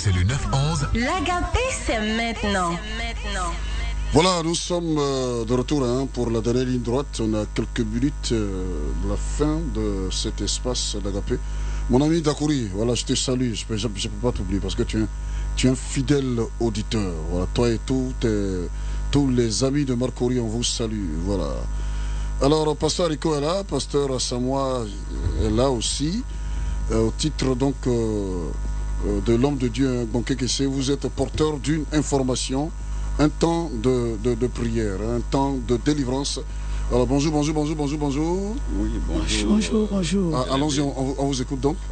c'est le 911. L'Agapé, c'est maintenant. Voilà, nous sommes de retour pour la dernière ligne droite. On a quelques minutes de la fin de cet espace d'Agapé. Mon ami Dakouri, voilà, je te salue. Je peux pas t'oublier parce que tu es un fidèle auditeur. Voilà, toi et tous les amis de Marcory, on vous salue. Voilà. Alors, Pasteur Rico est là, Pasteur Samoa est là aussi. Au titre donc de l'homme de Dieu, Bonkekese, vous êtes porteur d'une information, un temps de prière, un temps de délivrance. Alors bonjour. Oui, bonjour. Allons-y, on vous écoute donc.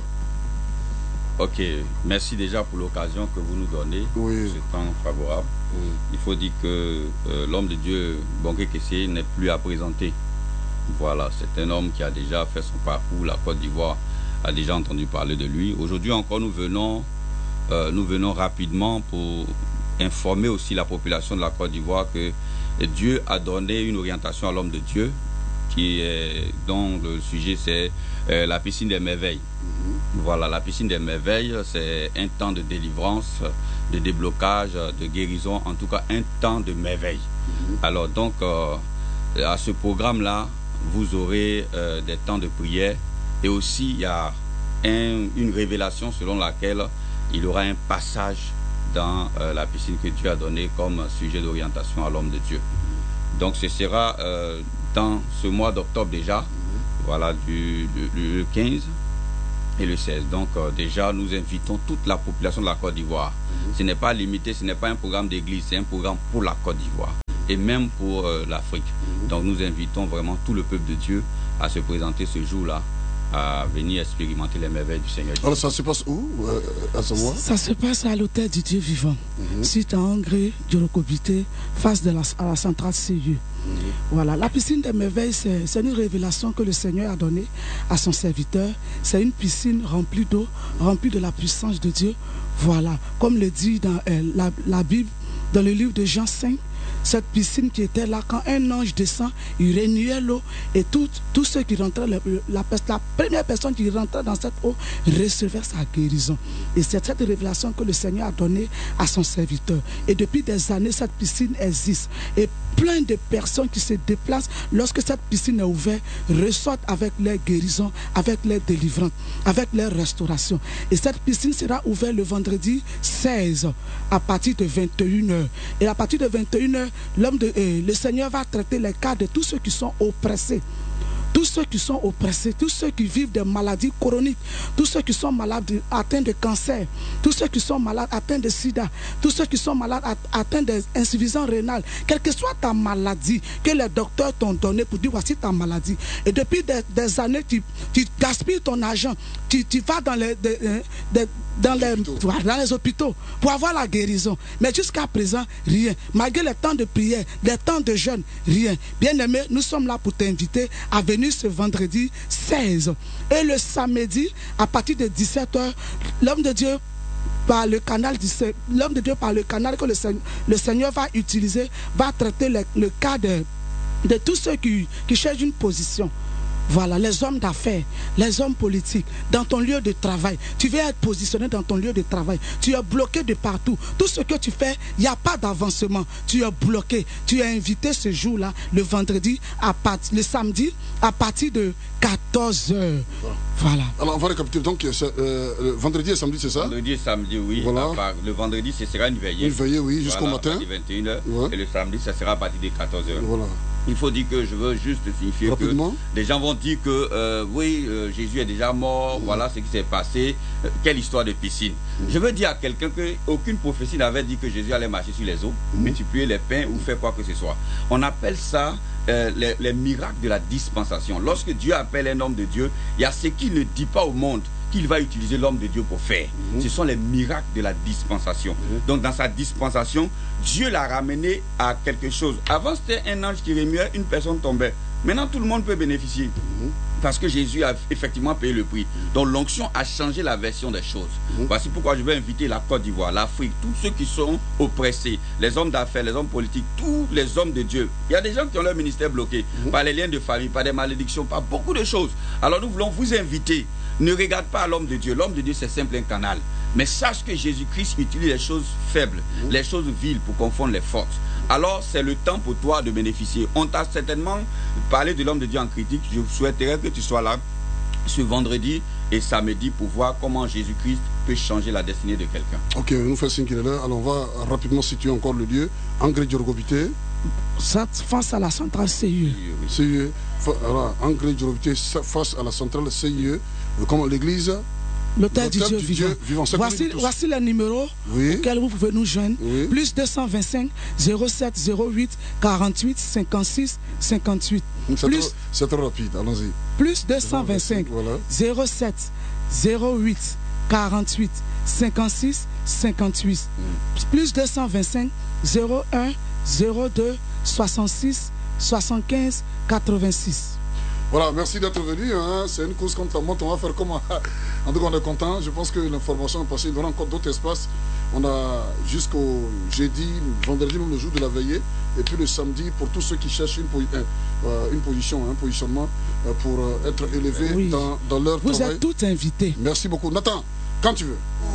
Ok, merci déjà pour l'occasion que vous nous donnez, oui. Ce temps favorable. Oui. Il faut dire que l'homme de Dieu, Bonkekese, n'est plus à présenter. Voilà, c'est un homme qui a déjà fait son parcours, la Côte d'Ivoire a déjà entendu parler de lui. Aujourd'hui encore, nous venons rapidement pour informer aussi la population de la Côte d'Ivoire que Dieu a donné une orientation à l'homme de Dieu dont le sujet c'est la piscine des merveilles. Voilà, la piscine des merveilles, c'est un temps de délivrance, de déblocage, de guérison, en tout cas un temps de merveille. Alors donc, à ce programme-là, vous aurez des temps de prière et aussi il y a une révélation selon laquelle il y aura un passage dans la piscine que Dieu a donnée comme sujet d'orientation à l'homme de Dieu. Donc ce sera dans ce mois d'octobre déjà, voilà, le 15 et le 16. Donc déjà nous invitons toute la population de la Côte d'Ivoire. Ce n'est pas limité, ce n'est pas un programme d'église, c'est un programme pour la Côte d'Ivoire et même pour l'Afrique. Donc nous invitons vraiment tout le peuple de Dieu à se présenter ce jour-là, à venir expérimenter les merveilles du Seigneur. Alors ça se passe où à Samoa? Ça se passe à l'hôtel du Dieu vivant, site à Angré, Djorokobité, face à la centrale CU. Voilà, la piscine des merveilles, c'est une révélation que le Seigneur a donnée à son serviteur. C'est une piscine remplie d'eau, remplie de la puissance de Dieu. Voilà, comme le dit dans la Bible, dans le livre de Jean 5, cette piscine qui était là, quand un ange descend, il renouait l'eau et tous ceux qui rentraient, la première personne qui rentrait dans cette eau recevait sa guérison. Et c'est cette révélation que le Seigneur a donnée à son serviteur. Et depuis des années, cette piscine existe. Et plein de personnes qui se déplacent lorsque cette piscine est ouverte ressortent avec leur guérison, avec leur délivrance, avec leur restauration. Et cette piscine sera ouverte le vendredi 16 à partir de 21h. Et à partir de 21h, le Seigneur va traiter les cas de tous ceux qui sont oppressés. Tous ceux qui sont oppressés, tous ceux qui vivent des maladies chroniques, tous ceux qui sont malades atteints de cancer, tous ceux qui sont malades atteints de sida, tous ceux qui sont malades atteints d'insuffisance rénale, quelle que soit ta maladie que les docteurs t'ont donné pour dire voici ta maladie. Et depuis des années, tu gaspilles ton argent, tu vas dans les hôpitaux pour avoir la guérison. Mais jusqu'à présent, rien. Malgré les temps de prière, les temps de jeûne, rien. Bien-aimé, nous sommes là pour t'inviter à venir ce vendredi 16. Et le samedi, à partir de 17h, l'homme de Dieu par le canal que le Seigneur va utiliser, va traiter le cas de tous ceux qui cherchent une position. Voilà, les hommes d'affaires, les hommes politiques, dans ton lieu de travail. Tu veux être positionné dans ton lieu de travail. Tu es bloqué de partout. Tout ce que tu fais, il n'y a pas d'avancement. Tu es bloqué. Tu es invité ce jour-là, le vendredi, le samedi, à partir de 14h. Voilà. Alors, on va récapituler. Donc, vendredi et samedi, c'est ça? Vendredi et samedi, oui. Voilà. Le vendredi, ce sera une veillée. Une veillée, oui, jusqu'au matin. À 21h. Ouais. Et le samedi, ça sera à partir de 14h. Voilà. Il faut dire que je veux juste signifier rapidement que des gens vont dire que Jésus est déjà mort, voilà ce qui s'est passé, quelle histoire de piscine. Je veux dire à quelqu'un qu'aucune prophétie n'avait dit que Jésus allait marcher sur les eaux, multiplier les pains ou faire quoi que ce soit. On appelle ça les miracles de la dispensation. Lorsque Dieu appelle un homme de Dieu, il y a ce qu'il ne dit pas au monde qu'il va utiliser l'homme de Dieu pour faire. Ce sont les miracles de la dispensation. Donc dans sa dispensation, Dieu l'a ramené à quelque chose. Avant c'était un ange qui remuait, une personne tombait. Maintenant tout le monde peut bénéficier. Parce que Jésus a effectivement payé le prix. Donc l'onction a changé la version des choses. Voici pourquoi je veux inviter la Côte d'Ivoire, l'Afrique, tous ceux qui sont oppressés, les hommes d'affaires, les hommes politiques, tous les hommes de Dieu. Il y a des gens qui ont leur ministère bloqué par les liens de famille, par des malédictions, par beaucoup de choses. Alors nous voulons vous inviter Ne regarde pas l'homme de Dieu. L'homme de Dieu, c'est simple un canal. Mais sache que Jésus-Christ utilise les choses faibles, les choses viles pour confondre les fortes. Alors, c'est le temps pour toi de bénéficier. On t'a certainement parlé de l'homme de Dieu en critique. Je souhaiterais que tu sois là ce vendredi et samedi pour voir comment Jésus-Christ peut changer la destinée de quelqu'un. Ok, nous faisons signe qu'il est là. Alors, on va rapidement situer encore le lieu. Engrais Djorgobité. Face à la centrale CIE. CIE. Voilà, Engrais Djorgobité face à la centrale CIE. Comment l'église? L'hôtel du Dieu vivant. Voici le numéro auquel vous pouvez nous joindre. Plus 225 07 08 48 56 58. C'est trop rapide, allons-y. Plus 225 07 08 48 56 58. Plus 225 01 02 66 75 86. Voilà, merci d'être venu. Hein. C'est une course contre la montre. On va faire comment? En tout cas, on est content. Je pense que l'information est passée. Il y aura encore d'autres espaces. On a jusqu'au jeudi, vendredi, le jour de la veillée. Et puis le samedi, pour tous ceux qui cherchent une position, un positionnement pour être élevés dans leur travail. Vous êtes tous invités. Merci beaucoup. Nathan, quand tu veux.